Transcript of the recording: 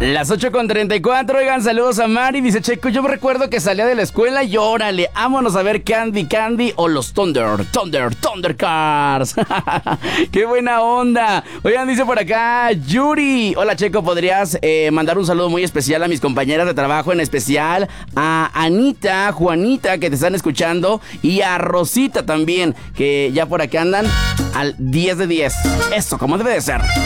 Las 8:34, oigan, saludos a Mari. Dice, Checo, yo me recuerdo que salía de la escuela y órale, vámonos a ver Candy o los Thundercars. ¡Qué buena onda! Oigan, dice por acá Yuri. Hola, Checo, ¿podrías mandar un saludo muy especial a mis compañeras de trabajo, en especial a Anita, Juanita, que te están escuchando, y a Rosita también, que ya por acá andan al 10 de 10. Eso, como debe de ser.